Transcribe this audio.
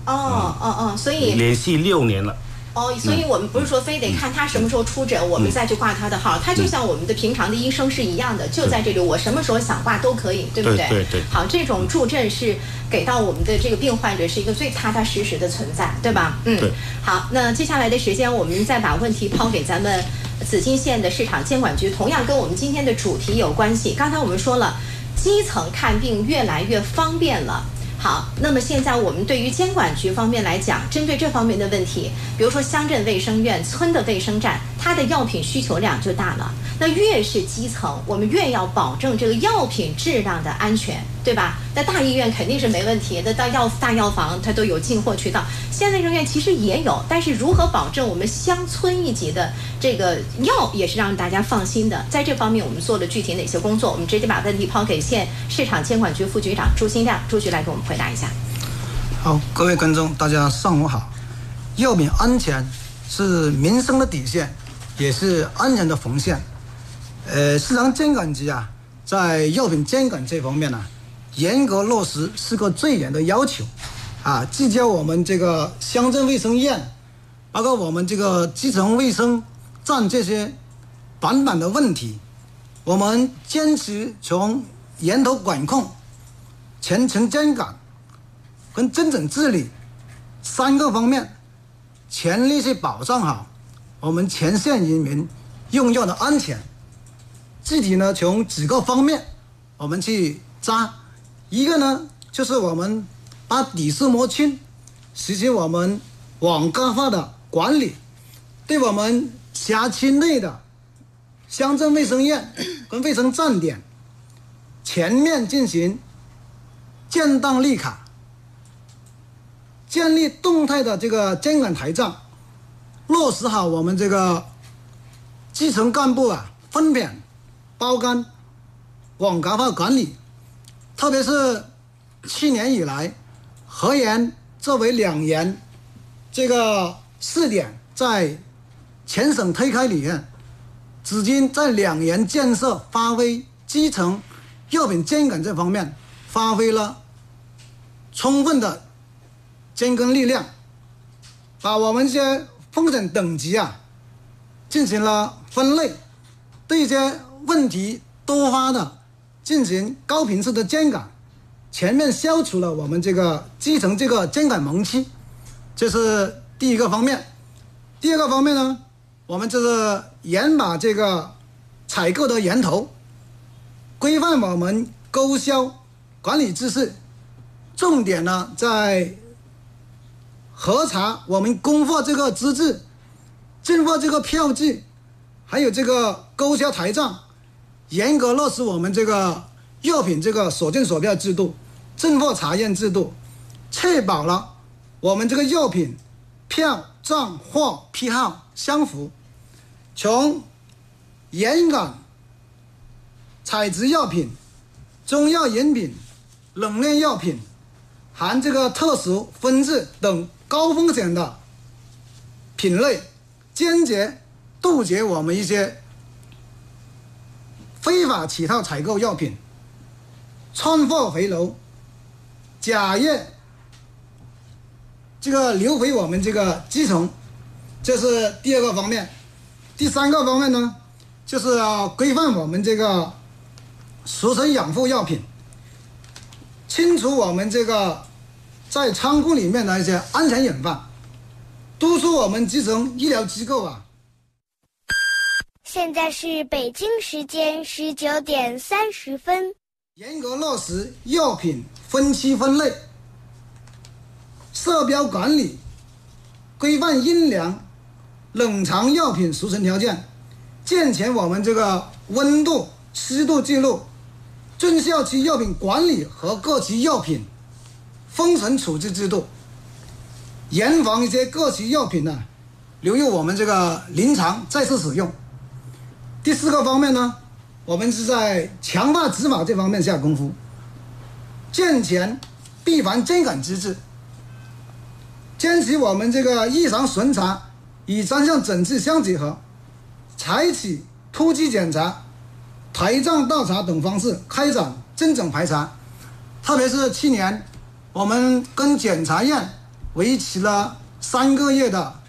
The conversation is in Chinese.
所以连续6年了。 所以我们不是说非得看他什么时候出诊，我们再去挂他的号，他就像我们的平常的医生是一样的，就在这里，我什么时候想挂都可以，对不对？ 对。 好，这种助阵是给到我们的这个病患者是一个最踏踏实实的存在，对吧？ 对。 好，那接下来的时间我们再把问题抛给咱们紫金县的市场监管局，同样跟我们今天的主题有关系。刚才我们说了，基层看病越来越方便了。好，那么现在我们对于监管局方面来讲，针对这方面的问题，比如说乡镇卫生院、村的卫生站，它的药品需求量就大了。那越是基层，我们越要保证这个药品质量的安全，对吧？那大医院肯定是没问题的，到大药房它都有进货渠道。县卫生院其实也有，但是如何保证我们乡村一级的这个药也是让大家放心的？在这方面我们做了具体哪些工作？我们直接把问题抛给县市场监管局副局长朱新亮，朱局来给我们回答一下。 好，各位观众，大家上午好。药品安全是民生的底线，也是安全的红线。市场监管局在药品监管这方面严格落实4个最严的要求聚焦我们这个乡镇卫生院，包括我们这个基层卫生站这些版本的问题，我们坚持从源头管控、全程监管跟精准治理3个方面，全力去保障好我们全县人民用药的安全。具体呢，从几个方面我们去抓。一个呢，就是我们把底数摸清，实行我们网格化的管理，对我们辖区内的乡镇卫生院跟卫生站点全面进行建档立卡，建立动态的这个监管台账，落实好我们这个基层干部分娩、包干、网格化管理。特别是去年以来，河源作为两源这个试点在全省推开里面，至今在两源建设发挥基层药品监管这方面发挥了充分的监管力量，把我们这些风险等级进行了分类，对一些问题多发的进行高频次的监管，全面消除了我们这个基层这个监管盲区，这是第一个方面。第二个方面呢，我们就是严把这个采购的源头，规范我们勾销管理知识，重点呢在核查我们供货这个资质、进货这个票据，还有这个勾销台账，严格落实我们这个药品这个所进所票制度、进货查验制度，确保了我们这个药品票、账、货、批号相符。从严管采植药品、中药饮品、冷链药品、含这个特殊分子等高风险的品类，坚决杜绝我们一些非法乞讨采购药品、串货回流、假药这个流回我们这个基层，这是第二个方面。第三个方面呢，就是要规范我们这个俗称养护药品，清除我们这个在仓库里面的一些安全隐患，督促我们基层医疗机构现在是北京时间19:30， 严格落实药品分期分类、设标管理，规范阴凉、冷藏药品储存条件，健全我们这个温度、湿度记录，遵效期药品管理和各期药品封存处置制度，严防一些各期药品流入我们这个临床再次使用。第四个方面呢，我们是在强化执法这方面下功夫，健全闭环监管机制，坚持我们这个异常巡查与专项整治相结合，采取突击检查、台账倒查等方式开展精准排查。特别是去年我们跟检察院为期了3个月的